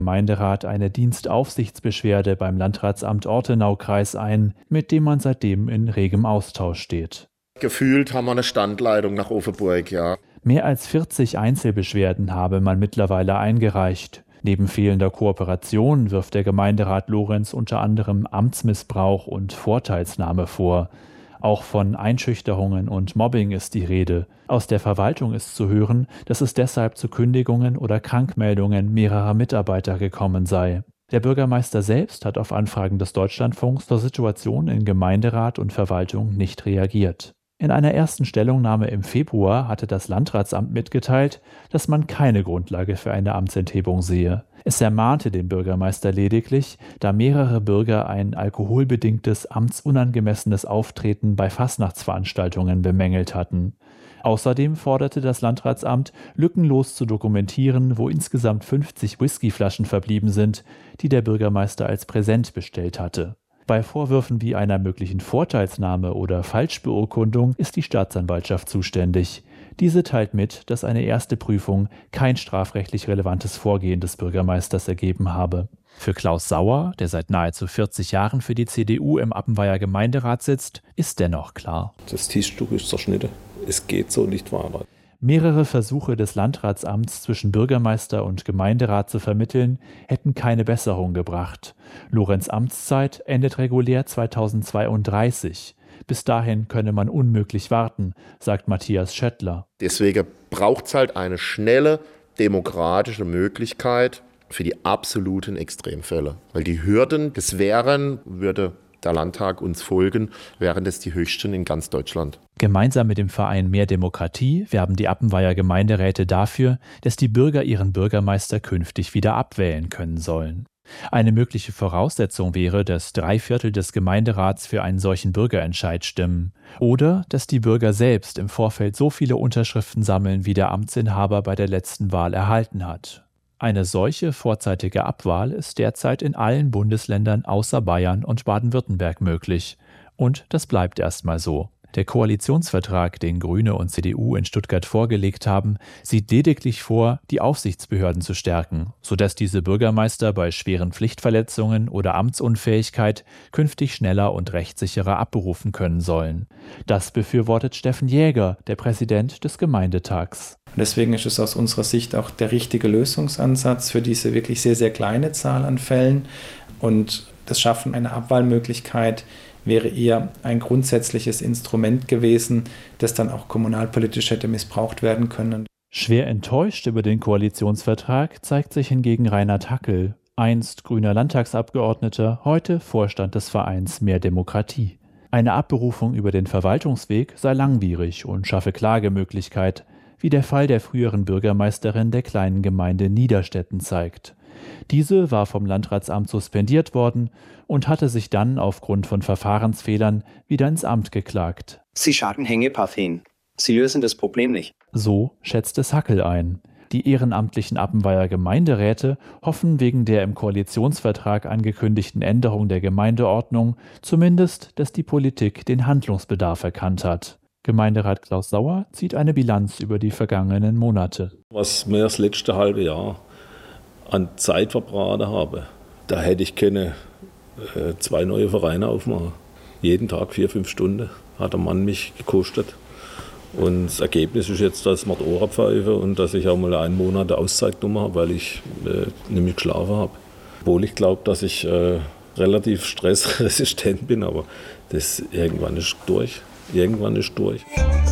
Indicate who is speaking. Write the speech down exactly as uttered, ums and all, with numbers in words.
Speaker 1: Gemeinderat eine Dienstaufsichtsbeschwerde beim Landratsamt Ortenau-Kreis ein, mit dem man seitdem in regem Austausch steht.
Speaker 2: Gefühlt haben wir eine Standleitung nach Offenburg, ja.
Speaker 1: Mehr als vierzig Einzelbeschwerden habe man mittlerweile eingereicht. Neben fehlender Kooperation wirft der Gemeinderat Lorenz unter anderem Amtsmissbrauch und Vorteilsnahme vor. Auch von Einschüchterungen und Mobbing ist die Rede. Aus der Verwaltung ist zu hören, dass es deshalb zu Kündigungen oder Krankmeldungen mehrerer Mitarbeiter gekommen sei. Der Bürgermeister selbst hat auf Anfragen des Deutschlandfunks zur Situation in Gemeinderat und Verwaltung nicht reagiert. In einer ersten Stellungnahme im Februar hatte das Landratsamt mitgeteilt, dass man keine Grundlage für eine Amtsenthebung sehe. Es ermahnte den Bürgermeister lediglich, da mehrere Bürger ein alkoholbedingtes, amtsunangemessenes Auftreten bei Fastnachtsveranstaltungen bemängelt hatten. Außerdem forderte das Landratsamt, lückenlos zu dokumentieren, wo insgesamt fünfzig Whiskyflaschen verblieben sind, die der Bürgermeister als Präsent bestellt hatte. Bei Vorwürfen wie einer möglichen Vorteilsnahme oder Falschbeurkundung ist die Staatsanwaltschaft zuständig. Diese teilt mit, dass eine erste Prüfung kein strafrechtlich relevantes Vorgehen des Bürgermeisters ergeben habe. Für Klaus Sauer, der seit nahezu vierzig Jahren für die C D U im Appenweier Gemeinderat sitzt, ist dennoch klar:
Speaker 3: Das Tischtuch ist zerschnitten. Es geht so nicht weiter.
Speaker 1: Mehrere Versuche des Landratsamts zwischen Bürgermeister und Gemeinderat zu vermitteln, hätten keine Besserung gebracht. Lorenz' Amtszeit endet regulär zweitausendzweiunddreißig. Bis dahin könne man unmöglich warten, sagt Matthias Schöttler.
Speaker 2: Deswegen braucht es halt eine schnelle, demokratische Möglichkeit für die absoluten Extremfälle. Weil die Hürden, das wären, würde der Landtag uns folgen, wären es die höchsten in ganz Deutschland.
Speaker 1: Gemeinsam mit dem Verein Mehr Demokratie werben die Appenweier Gemeinderäte dafür, dass die Bürger ihren Bürgermeister künftig wieder abwählen können sollen. Eine mögliche Voraussetzung wäre, dass drei Viertel des Gemeinderats für einen solchen Bürgerentscheid stimmen. Oder dass die Bürger selbst im Vorfeld so viele Unterschriften sammeln, wie der Amtsinhaber bei der letzten Wahl erhalten hat. Eine solche vorzeitige Abwahl ist derzeit in allen Bundesländern außer Bayern und Baden-Württemberg möglich. Und das bleibt erstmal so. Der Koalitionsvertrag, den Grüne und C D U in Stuttgart vorgelegt haben, sieht lediglich vor, die Aufsichtsbehörden zu stärken, sodass diese Bürgermeister bei schweren Pflichtverletzungen oder Amtsunfähigkeit künftig schneller und rechtssicherer abberufen können sollen. Das befürwortet Steffen Jäger, der Präsident des Gemeindetags.
Speaker 4: Deswegen ist es aus unserer Sicht auch der richtige Lösungsansatz für diese wirklich sehr, sehr kleine Zahl an Fällen. Und das Schaffen einer Abwahlmöglichkeit wäre eher ein grundsätzliches Instrument gewesen, das dann auch kommunalpolitisch hätte missbraucht werden können.
Speaker 1: Schwer enttäuscht über den Koalitionsvertrag zeigt sich hingegen Reinhard Hackel, einst grüner Landtagsabgeordneter, heute Vorstand des Vereins Mehr Demokratie. Eine Abberufung über den Verwaltungsweg sei langwierig und schaffe Klagemöglichkeit, wie der Fall der früheren Bürgermeisterin der kleinen Gemeinde Niederstetten zeigt. Diese war vom Landratsamt suspendiert worden und hatte sich dann aufgrund von Verfahrensfehlern wieder ins Amt geklagt.
Speaker 5: Sie schlagen Hängepartien. Sie lösen das Problem nicht.
Speaker 1: So schätzt es Hackel ein. Die ehrenamtlichen Appenweier Gemeinderäte hoffen wegen der im Koalitionsvertrag angekündigten Änderung der Gemeindeordnung zumindest, dass die Politik den Handlungsbedarf erkannt hat. Gemeinderat Klaus Sauer zieht eine Bilanz über die vergangenen Monate.
Speaker 3: Was mir das letzte halbe Jahr an Zeit verbraten habe, da hätte ich keine äh, zwei neue Vereine aufmachen. Jeden Tag vier, fünf Stunden hat der Mann mich gekostet. Und das Ergebnis ist jetzt, dass ich mir die Ohren pfeife und dass ich auch mal einen Monat Auszeit genommen habe, weil ich äh, nämlich geschlafen habe. Obwohl ich glaube, dass ich äh, relativ stressresistent bin, aber das irgendwann ist durch. Irgendwann ist durch.